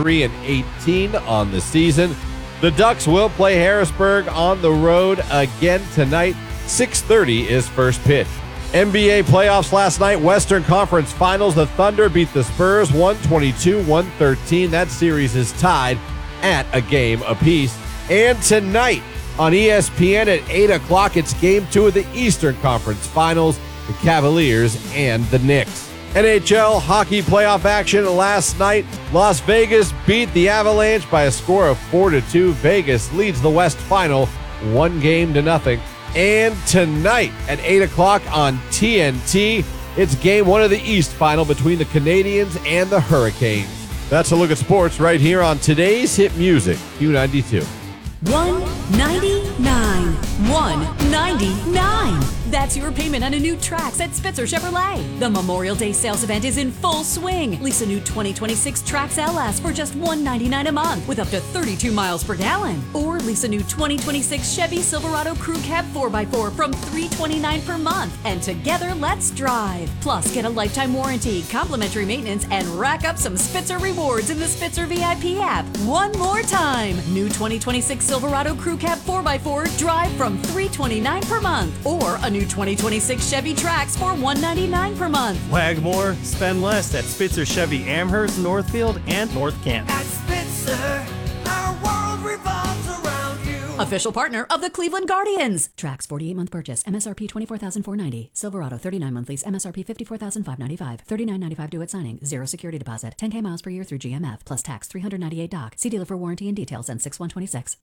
23-18 on the season. The Ducks will play Harrisburg on the road again tonight. 6:30 is first pitch. NBA playoffs last night, Western Conference Finals. The Thunder beat the Spurs 122-113. That series is tied at a game apiece. And tonight on ESPN at 8 o'clock, it's Game 2 of the Eastern Conference Finals, the Cavaliers and the Knicks. NHL hockey playoff action last night. Las Vegas beat the Avalanche by a score of 4-2. Vegas leads the West Final 1-0. And tonight at 8 o'clock on TNT, it's Game 1 of the East Final between the Canadiens and the Hurricanes. That's a look at sports right here on today's hit music, Q92. 199. 199. That's your payment on a new Trax at Spitzer Chevrolet. The Memorial Day sales event is in full swing. Lease a new 2026 Trax LS for just $199 a month with up to 32 miles per gallon. Or lease a new 2026 Chevy Silverado Crew Cab 4x4 from $329 per month. And together, let's drive. Plus, get a lifetime warranty, complimentary maintenance, and rack up some Spitzer rewards in the Spitzer VIP app. One more time. New 2026 Silverado Crew Cab 4x4 drive from $329 per month. Or a new 2026 Chevy Trax for $199 per month. Wag more, spend less at Spitzer Chevy Amherst, Northfield, and North Canton. At Spitzer, our world revolves around you. Official partner of the Cleveland Guardians. Trax 48-month purchase, MSRP $24,490. Silverado 39-month lease, MSRP $54,595. $39.95 due at signing. Zero security deposit. 10K miles per year through GMF. Plus tax, $398 doc. See dealer for warranty and details and 6/126.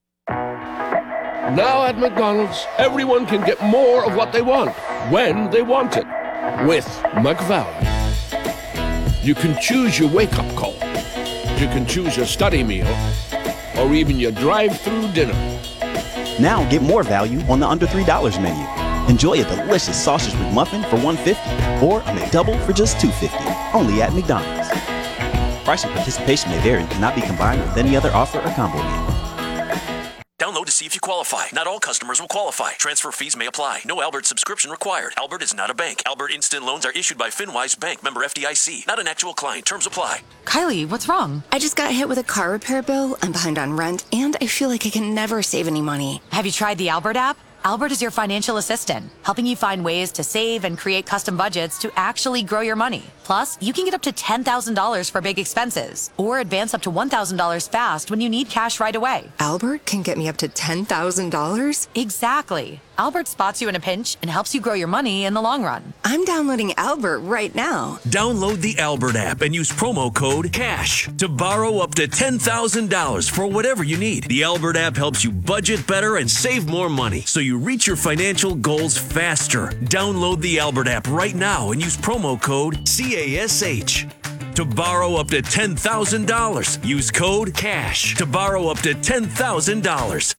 Now at McDonald's, everyone can get more of what they want, when they want it, with McValue. You can choose your wake-up call. You can choose your study meal, or even your drive-through dinner. Now get more value on the under $3 menu. Enjoy a delicious sausage McMuffin for $1.50 or a McDouble for just $2.50. Only at McDonald's. Price and participation may vary. Cannot be combined with any other offer or combo meal. Download to see if you qualify. Not all customers will qualify. Transfer fees may apply. No Albert subscription required. Albert is not a bank. Albert Instant Loans are issued by FinWise Bank, member FDIC. Not an actual client. Terms apply. Kylie, what's wrong? I just got hit with a car repair bill. I'm behind on rent, and I feel like I can never save any money. Have you tried the Albert app? Albert is your financial assistant, helping you find ways to save and create custom budgets to actually grow your money. Plus, you can get up to $10,000 for big expenses or advance up to $1,000 fast when you need cash right away. Albert can get me up to $10,000? Exactly. Albert spots you in a pinch and helps you grow your money in the long run. I'm downloading Albert right now. Download the Albert app and use promo code CASH to borrow up to $10,000 for whatever you need. The Albert app helps you budget better and save more money so you reach your financial goals faster. Download the Albert app right now and use promo code CASH to borrow up to $10,000. Use code CASH to borrow up to $10,000.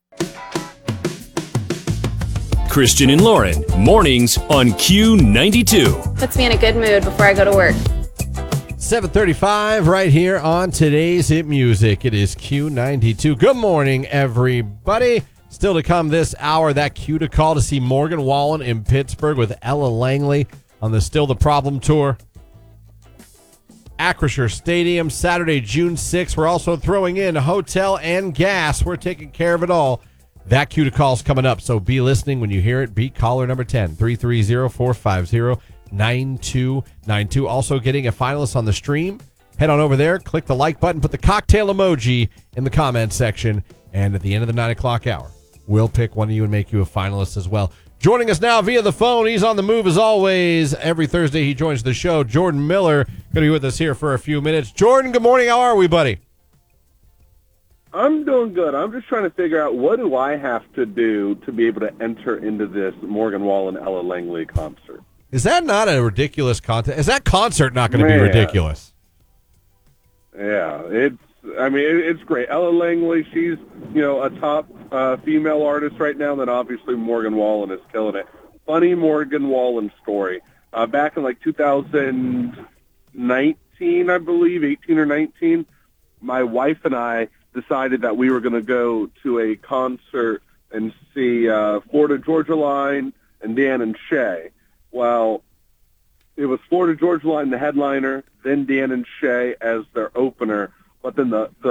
Christian and Lauren, mornings on Q92. Puts me in a good mood before I go to work. 7:35 right here on today's hit music. It is Q92. Good morning, everybody. Still to come this hour, that cue to call to see Morgan Wallen in Pittsburgh with Ella Langley on the Still the Problem tour. Acrisure Stadium, Saturday, June 6th. We're also throwing in hotel and gas. We're taking care of it all. That cue to call is coming up, so be listening when you hear it. Beat caller number 10, 330-450-9292. Also getting a finalist on the stream. Head on over there, click the like button, put the cocktail emoji in the comment section, and at the end of the 9 o'clock hour, we'll pick one of you and make you a finalist as well. Joining us now via the phone, he's on the move as always. Every Thursday he joins the show. Jordan Miller going to be with us here for a few minutes. Jordan, good morning. How are we, buddy? I'm doing good. I'm just trying to figure out what do I have to do to be able to enter into this Morgan Wallen Ella Langley concert. Is that not a ridiculous contest? Is that concert not going to be ridiculous? Yeah, it's great. Ella Langley, she's a top female artist right now. Then obviously Morgan Wallen is killing it. Funny Morgan Wallen story. Back in like 2019, I believe, 18 or 19, my wife and I decided that we were going to go to a concert and see Florida Georgia Line and Dan and Shay. Well, it was Florida Georgia Line, the headliner, then Dan and Shay as their opener. But then the